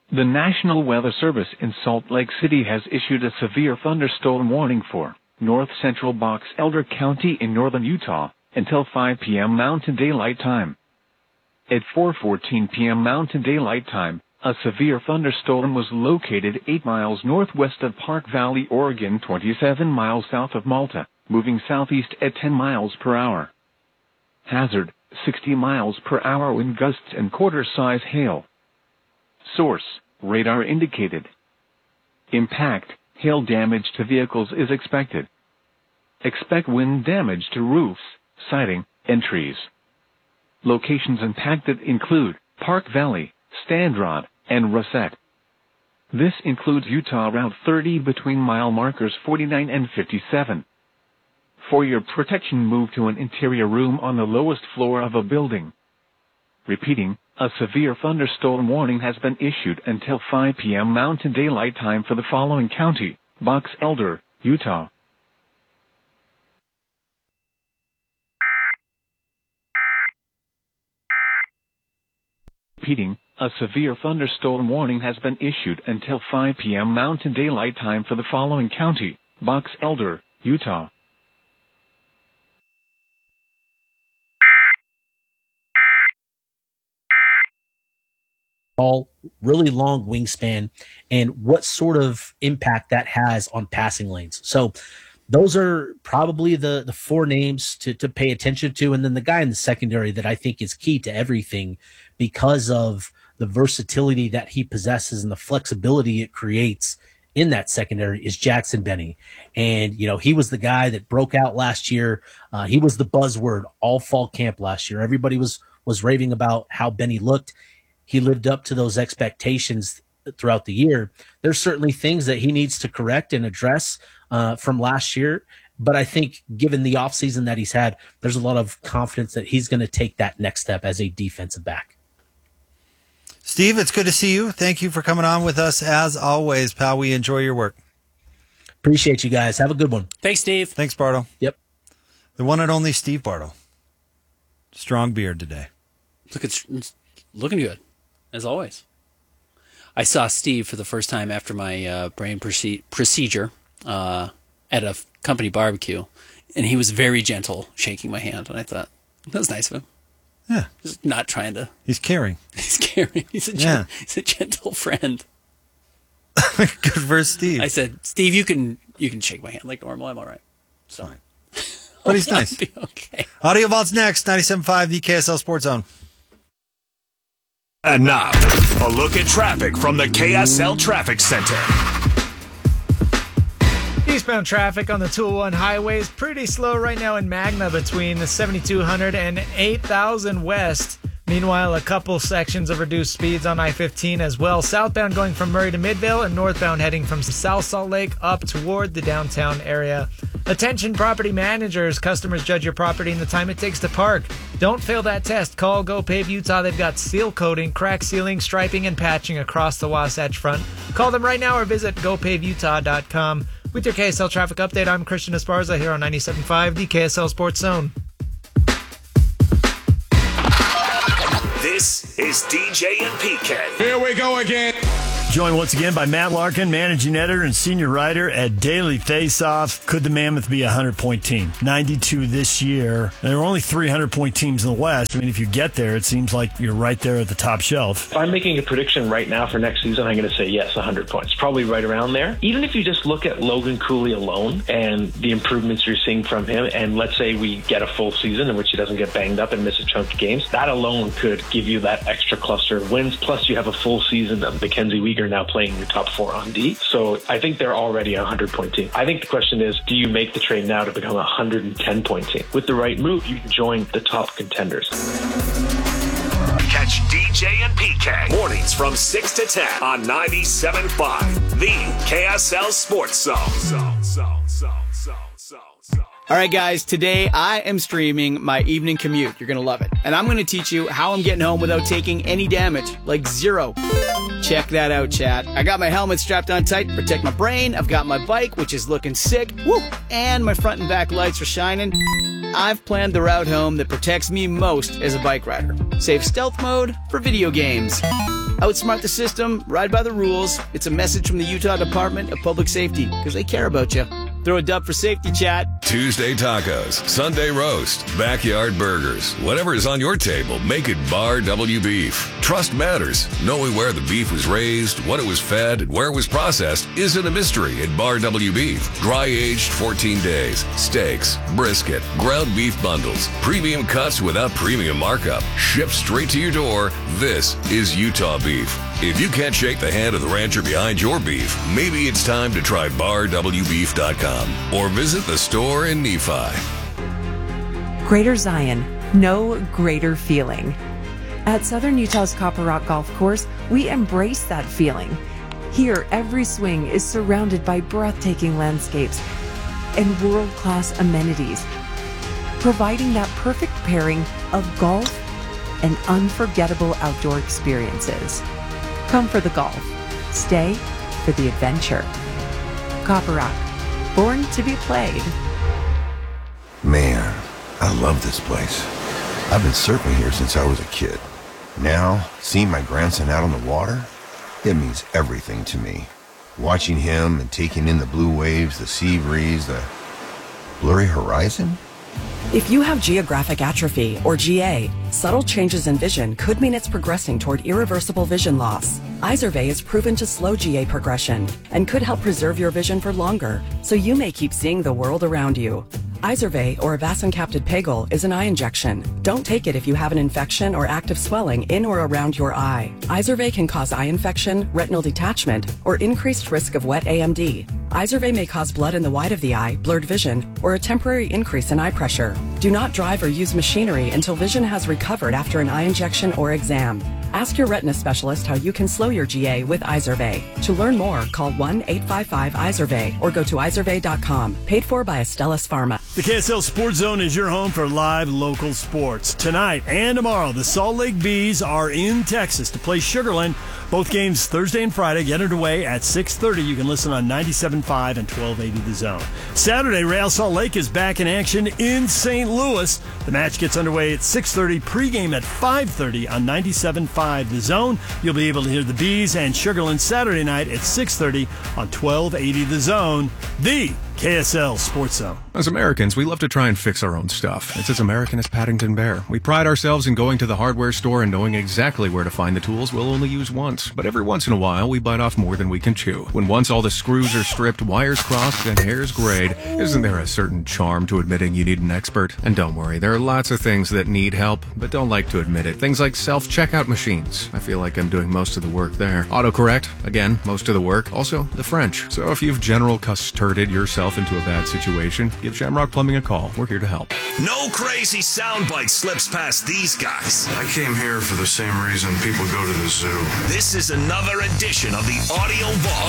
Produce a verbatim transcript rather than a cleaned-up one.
The National Weather Service in Salt Lake City has issued a severe thunderstorm warning for north-central Box Elder County in northern Utah until five p.m. Mountain Daylight Time. At four fourteen p.m. Mountain Daylight Time, a severe thunderstorm was located eight miles northwest of Park Valley, Oregon, twenty-seven miles south of Malta, moving southeast at ten miles per hour. Hazard, sixty miles per hour wind gusts and quarter-size hail. Source, radar indicated. Impact, hail damage to vehicles is expected. Expect wind damage to roofs, siding, and trees. Locations impacted include Park Valley, Stanrod, and Russett. This includes Utah Route thirty between mile markers forty-nine and fifty-seven. For your protection, move to an interior room on the lowest floor of a building. Repeating, a severe thunderstorm warning has been issued until five p.m. Mountain Daylight Time for the following county: Box Elder, Utah. Repeating, a severe thunderstorm warning has been issued until five p.m. Mountain Daylight Time for the following county: Box Elder, Utah. All really long wingspan, and what sort of impact that has on passing lanes. So those are probably the the four names to to pay attention to. And then the guy in the secondary that I think is key to everything because of the versatility that he possesses and the flexibility it creates in that secondary is Jackson Benny. And, you know, he was the guy that broke out last year. Uh, he was the buzzword all fall camp last year. Everybody was was raving about how Benny looked. He lived up to those expectations throughout the year. There's certainly things that he needs to correct and address uh, from last year. But I think given the offseason that he's had, there's a lot of confidence that he's going to take that next step as a defensive back. Steve, it's good to see you. Thank you for coming on with us as always, pal. We enjoy your work. Appreciate you guys. Have a good one. Thanks, Steve. Thanks, Bartle. Yep. The one and only Steve Bartle. Strong beard today. Look, it's, it's looking good. As always. I saw Steve for the first time after my uh, brain proce- procedure uh, at a company barbecue, and he was very gentle, shaking my hand, and I thought, that was nice of him. Yeah. Just not trying to... He's caring. He's caring. He's a, gen- yeah. he's a gentle friend. Good for Steve. I said, Steve, you can you can shake my hand like normal. I'm all right. So, Fine. But he's nice. Be okay. Audio Vault's next, ninety-seven point five, the K S L Sports Zone. And now, a look at traffic from the K S L Traffic Center. Eastbound traffic on the two oh one highway is pretty slow right now in Magna between the seventy-two hundred and eight thousand west. Meanwhile, a couple sections of reduced speeds on I fifteen as well. Southbound going from Murray to Midvale and northbound heading from South Salt Lake up toward the downtown area. Attention property managers. Customers judge your property in the time it takes to park. Don't fail that test. Call GoPave Utah. They've got seal coating, crack sealing, striping, and patching across the Wasatch Front. Call them right now or visit go pave utah dot com. With your K S L traffic update, I'm Christian Esparza here on ninety-seven point five, the K S L Sports Zone. This is D J and P K. Here we go again. Joined once again by Matt Larkin, managing editor and senior writer at Daily Faceoff. Could the Mammoth be a hundred-point team? ninety-two this year. There are only three hundred-point teams in the West. I mean, if you get there, it seems like you're right there at the top shelf. If I'm making a prediction right now for next season, I'm going to say yes, one hundred points. Probably right around there. Even if you just look at Logan Cooley alone and the improvements you're seeing from him, and let's say we get a full season in which he doesn't get banged up and miss a chunk of games, that alone could give you that extra cluster of wins. Plus, you have a full season of Mackenzie Weegar now playing your top four on D. So I think they're already a hundred-point team. I think the question is, do you make the trade now to become a one hundred ten-point team? With the right move, you can join the top contenders. Catch D J and P K mornings from six to ten on ninety-seven point five, the K S L Sports Zone. Zone, zone, zone, zone, zone, zone. All right, guys, today I am streaming my evening commute. You're going to love it. And I'm going to teach you how I'm getting home without taking any damage, like zero. Check that out, chat. I got my helmet strapped on tight to protect my brain. I've got my bike, which is looking sick. Woo! And my front and back lights are shining. I've planned the route home that protects me most as a bike rider. Save stealth mode for video games. Outsmart the system, ride by the rules. It's a message from the Utah Department of Public Safety, because they care about you. Throw a dub for safety, chat. Tuesday tacos, Sunday roast, backyard burgers. Whatever is on your table, make it Bar W Beef. Trust matters. Knowing where the beef was raised, what it was fed, and where it was processed isn't a mystery at Bar W Beef. Dry aged fourteen days. Steaks, brisket, ground beef bundles, premium cuts without premium markup. Shipped straight to your door. This is Utah beef. If you can't shake the hand of the rancher behind your beef, maybe it's time to try bar w beef dot com or visit the store in Nephi. Greater Zion, no greater feeling. At Southern Utah's Copper Rock Golf Course, we embrace that feeling. Here, every swing is surrounded by breathtaking landscapes and world-class amenities, providing that perfect pairing of golf and unforgettable outdoor experiences. Come for the golf. Stay for the adventure. Copper Rock, born to be played. Man, I love this place. I've been surfing here since I was a kid. Now, seeing my grandson out on the water, it means everything to me. Watching him and taking in the blue waves, the sea breeze, the blurry horizon. If you have geographic atrophy, or G A, subtle changes in vision could mean it's progressing toward irreversible vision loss. Izervay is proven to slow G A progression and could help preserve your vision for longer, so you may keep seeing the world around you. Izervay, or avacincaptad pegol, is an eye injection. Don't take it if you have an infection or active swelling in or around your eye. Izervay can cause eye infection, retinal detachment, or increased risk of wet A M D. Izervay may cause blood in the white of the eye, blurred vision, or a temporary increase in eye pressure. Do not drive or use machinery until vision has recovered after an eye injection or exam. Ask your retina specialist how you can slow your G A with Izervay. To learn more, call one eight five five Izervay or go to izervay dot com. Paid for by Astellas Pharma. The K S L Sports Zone is your home for live local sports. Tonight and tomorrow, the Salt Lake Bees are in Texas to play Sugarland. Both games Thursday and Friday get underway at six thirty. You can listen on ninety-seven point five and twelve eighty The Zone. Saturday, Real Salt Lake is back in action in Saint Louis. The match gets underway at six thirty, pregame at five thirty on ninety-seven point five The Zone. You'll be able to hear the Bees and Sugarland Saturday night at six thirty on twelve eighty The Zone, the K S L Sports Zone. As Americans, we love to try and fix our own stuff. It's as American as Paddington Bear. We pride ourselves in going to the hardware store and knowing exactly where to find the tools we'll only use once. But every once in a while, we bite off more than we can chew. When once all the screws are stripped, wires crossed, and hairs grayed, isn't there a certain charm to admitting you need an expert? And don't worry, there are lots of things that need help, but don't like to admit it. Things like self-checkout machines. I feel like I'm doing most of the work there. Autocorrect, again, most of the work. Also, the French. So if you've general custarded yourself into a bad situation, give Shamrock Plumbing a call. We're here to help. No crazy soundbite slips past these guys. I came here for the same reason people go to the zoo. This is another edition of the Audio Vault